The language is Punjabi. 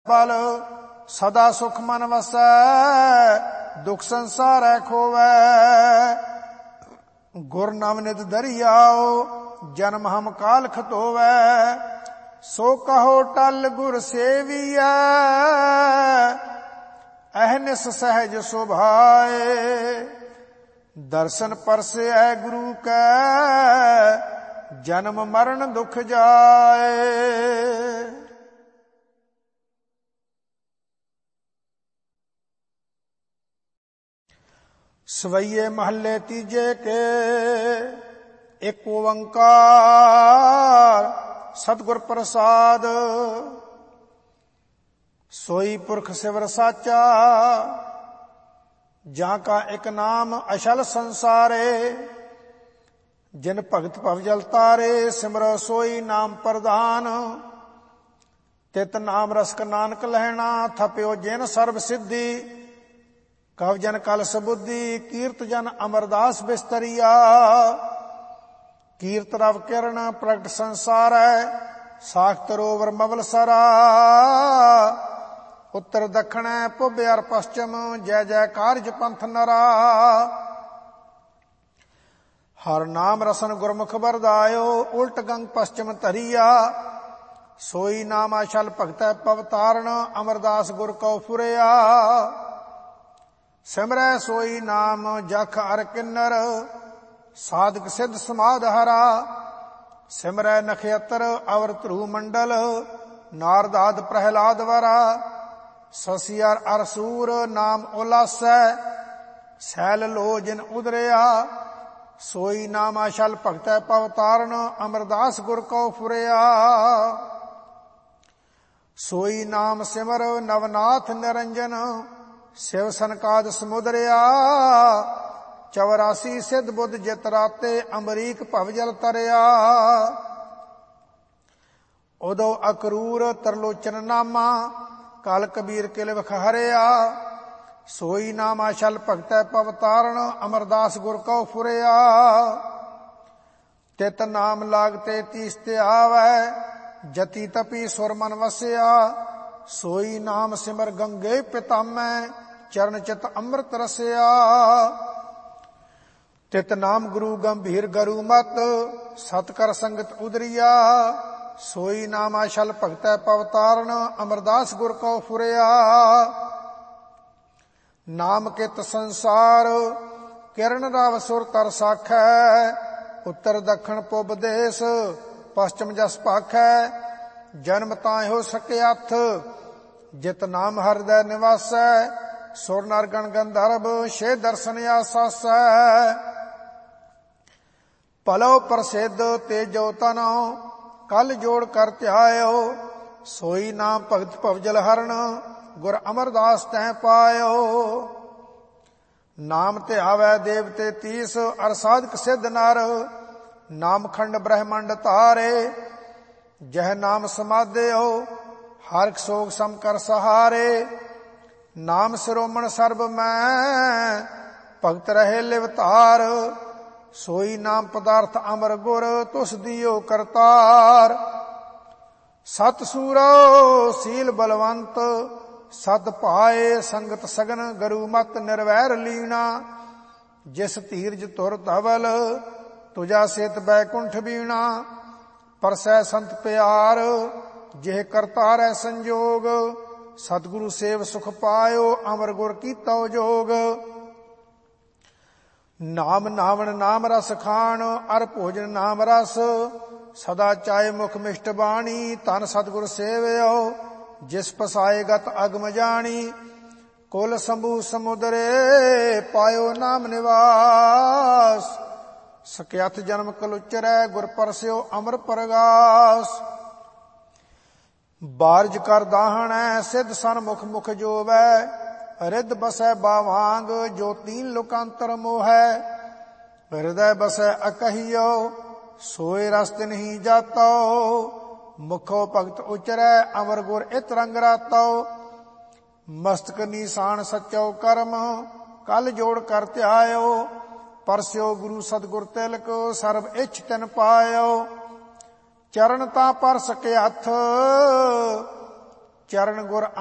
ਬਲ ਸਦਾ ਸੁਖ ਮਨ ਵਸੈ, ਦੁਖ ਸੰਸਾਰੈ ਖੋਵੈ। ਗੁਰ ਨਵਨਿਤ ਦਰਿਆਓ, ਜਨਮ ਹਮ ਕਾਲਖ ਧੋਵੈ। ਸੋ ਕਹੋ ਟਲ ਗੁਰ ਸੇਵੀਐ, ਅਹਨਿਸ ਸਹਿਜ ਸੁਭਾਏ। ਦਰਸ਼ਨ ਪਰਸੈ ਗੁਰੂ ਕੈ, ਜਨਮ ਮਰਨ ਦੁਖ ਜਾਏ। ਸਵਈਏ ਮਹੱਲੇ ਤੀਜੇ ਕੇ। ਇੱਕ ਓੰਕਾਰ ਸਤਿਗੁਰ ਪ੍ਰਸਾਦ। ਸੋਈ ਪੁਰਖ ਸਿਵਰ ਸਾਚਾ, ਜਾਂ ਕਾ ਇੱਕ ਨਾਮ ਅਛਲ ਸੰਸਾਰੇ। ਜਿਨ ਭਗਤ ਭਵ ਜਲ ਤਾਰੇ, ਸਿਮਰੋ ਸੋਈ ਨਾਮ ਪ੍ਰਧਾਨ। ਤਿਤ ਨਾਮ ਰਸਕ ਨਾਨਕ ਲਹਿਣਾ, ਥਪਿਓ ਜਿਨ ਸਰਬ ਸਿੱਧੀ। ਕਵ ਜਨ ਕਲ ਸਬੁੱਧੀ, ਕੀਰਤ ਜਨ ਅਮਰਦਾਸ ਬਿਸਤਰੀਆ। ਕੀਰਤ ਰਵ ਕਿਰਨ ਪ੍ਰਗਟ ਸੰਸਾਰੈ, ਸਾਖਤ ਰੋਵਰ ਮਵਲ ਸਰਾ। ਉੱਤਰ ਦੱਖਣੈ ਪੁਬ ਅਰ ਪਸ਼ਚਮ, ਜੈ ਜੈ ਕਾਰਜ ਪੰਥ ਨਰਾ। ਹਰ ਨਾਮ ਰਸਨ ਗੁਰਮੁਖ ਵਰਦਾਇਓ, ਉਲਟ ਗੰਗ ਪਸ਼ਚਮ ਧਰੀਆ। ਸੋਈ ਨਾਮ ਅਛਲ ਭਗਤੈ ਪਵ ਤਾਰਨ, ਅਮਰਦਾਸ ਗੁਰ ਕਉ ਫੁਰਿਆ। ਸਿਮਰੈ ਸੋਈ ਨਾਮ ਜਖ ਅਰ ਕਿੰਨਰ, ਸਾਧਕ ਸਿੱਧ ਸਮਾਧ ਹਰਾ। ਸਿਮਰੈ ਨਖੇਤਰ ਅਵਰ ਧਰੂ ਮੰਡਲ, ਨਾਰਦ ਆਦਿ ਪ੍ਰਹਿਲਾਦ ਵਰਾ। ਸਸੀ ਅਰ ਸੂਰ ਨਾਮ ਉਲਾਸੈ, ਸੈਲ ਲੋ ਜਿਨ ਉਦਰਿਆ। ਸੋਈ ਨਾਮ ਅਛਲ ਭਗਤੈ ਪਵ ਤਾਰਨ, ਅਮਰਦਾਸ ਗੁਰ ਕਉ ਫੁਰਿਆ। ਸੋਈ ਨਾਮ ਸਿਮਰ ਨਵਨਾਥ ਨਿਰੰਜਨ, ਸਿਵ ਸਨਕਾਦ ਸਮੁਦਰਿਆ। 84 ਸਿੱਧ ਬੁੱਧ ਜਿਤ ਰਾਤੇ, ਅਮਰੀਕ ਭਵ ਜਲ ਤਰਿਆ। ਉਦੋ ਅਕਰੂਰ ਤਰਲੋਚਨ ਨਾਮਾ, ਕਲ ਕਬੀਰ ਕਿਲ ਵਿਖ ਹਰਿਆ। ਸੋਈ ਨਾਮ ਅਛਲ ਭਗਤੈ ਪਵ ਤਾਰਨ, ਅਮਰਦਾਸ ਗੁਰ ਕਉ ਫੁਰਿਆ। ਤਿਤ ਨਾਮ ਲਾਗਤੇ ਤੀਸ ਤੇ ਆਵੈ, ਜਤੀ ਤਪੀ ਸੁਰ ਮਨ ਵਸਿਆ। ਸੋਈ ਨਾਮ ਸਿਮਰ ਗੰਗੇ ਪਿਤਾਮੈ, ਚਰਨ ਚਿਤ ਅੰਮ੍ਰਿਤ ਰਸਿਆ। ਤਿਤ ਨਾਮ ਗੁਰੂ ਗੰਭੀਰ ਗਰੂ ਮਤ, ਸਤ ਕਰ ਸੰਗਤ ਉਦਰੀਆ। ਸੋਈ ਨਾਮ ਅਛਲ ਭਗਤੈ ਪਵ ਤਾਰਨ, ਅਮਰਦਾਸ ਗੁਰ ਕਉ ਫੁਰਿਆ। ਨਾਮ ਕਿਤ ਸੰਸਾਰ, ਕਿਰਨ ਰਵ ਸੁਰ ਤਰ ਸਾਖੈ। ਉੱਤਰ ਦੱਖਣ ਪੁਬ ਦੇਸ, ਪਸ਼ਚਮ ਜਸ ਭਾਖੈ। ਜਨਮ ਤਾਹਿਓ ਸਕਿਆਥ, ਜਿਤ ਨਾਮ ਹਿਰਦੈ ਨਿਵਾਸੈ। ਸੁਰ ਨਰ ਗਣ ਗੰਧਰਵ, ਛੇ ਦਰਸ਼ਨ ਆਸਾਸੈ। ਭਲੋ ਪ੍ਰਸਿੱਧ ਤੇਜੋ ਤਨੋ, ਕਲ ਜੋੜ ਕਰ ਧਿਆਇਓ। ਸੋਈ ਨਾਮ ਭਗਤ ਭਵ ਜਲ ਹਰਨ, ਗੁਰ ਅਮਰਦਾਸ ਤੈ ਪਾਇਓ। ਨਾਮ ਧਿਆਵੈ ਦੇਵਤੇ ਤੀਸ, ਅਰ ਸਾਧਕ ਸਿੱਧ ਨਰ। ਨਾਮ ਖੰਡ ਬ੍ਰਹਮੰਡ ਤਾਰੇ, ਜਹ ਨਾਮ ਸਮਾਧਿਓ। ਹਰਿ ਸੋਗ ਸਮ ਕਰ ਸਹਾਰੇ, ਨਾਮ ਸਿਰੋਮਣ ਸਰਬ ਮੈਂ। ਭਗਤ ਰਹੇ ਲਿਵਤਾਰ, ਸੋਈ ਨਾਮ ਪਦਾਰਥ ਅਮਰ ਗੁਰ, ਤੁਸ ਦਿਓ ਕਰਤਾਰ। ਸਤ ਸੂਰੋ ਸੀਲ ਬਲਵੰਤ, ਸਤ ਭਾਏ ਸੰਗਤ ਸਗਨ। ਗਰੂ ਮਤ ਨਿਰਵੈਰ ਲੀਣਾ, ਜਿਸ ਧੀਰਜ ਤੁਰ ਧਵਲ। ਤੁਜਾ ਸੇਤ ਬੈਕੁੰਠ ਬੀਣਾ, ਪਰਸੈ ਸੰਤ ਪਿਆਰ। ਜਿਹ ਕਰਤਾਰੈ ਸੰਜੋਗ, ਸਤਿਗੁਰੂ ਸੇਵ ਸੁਖ ਪਾਇਓ। ਅਮਰ ਗੁਰ ਕੀਤੋ ਜੋਗ। ਨਾਮ ਨਾਵਣ ਨਾਮ ਰਸ ਖਾਣ, ਅਰ ਭੋਜਨ ਨਾਮ ਰਸ। ਸਦਾ ਚਾਏ ਮੁਖ ਮਿਸ਼ਟ ਬਾਣੀ, ਧਨ ਸਤਿਗੁਰ ਸੇਵਿਓ। ਜਿਸ ਪਸਾਏ ਗਤ ਅਗਮ ਜਾਣੀ, ਕੁਲ ਸੰਭੂ ਸਮੁਦਰੇ। ਪਾਇਓ ਨਾਮ ਨਿਵਾਸ, ਸਕਿਆਥ ਜਨਮ ਕਲੁਚਰੈ। ਗੁਰ ਪਰਸਿਓ ਅਮਰ ਪ੍ਰਗਾਸ। ਬਾਰਜ ਕਰ ਦਾਹਣੈ, ਸਿੱਧ ਸਨ ਮੁਖ ਮੁਖ ਜੋਵੈ। ਰਿੱਧ ਬਸੈ ਬਾਵਾਂਗ, ਜੋ ਤੀਨ ਲੋਕਾਂਤਰ ਮੋਹੈ। ਹਿਰਦੈ ਬਸੈ ਅਕਹੀਓ, ਸੋਏ ਰਸ ਤਿਨਹੀ ਜਾਤੋ। ਮੁਖੋ ਭਗਤ ਉਚਰੈ, ਅਮਰ ਗੁਰ ਇਤ ਰੰਗ ਰਾਤੋ। ਮਸਤਕ ਨੀਸਾਨ ਸਚੋ ਕਰਮ, ਕਲ ਜੋੜ ਕਰ ਧਿਆਇਓ। ਪਰਸਿਓ ਗੁਰੂ ਸਤਿਗੁਰ ਤਿਲਕ, ਸਰਬ ਇੱਛ ਤਿਨ ਪਾਇਓ। ਚਰਨ ਤਾਂ ਪਰ ਸਕੇ ਹੱਥ, ਚਰਨ ਗੁਰ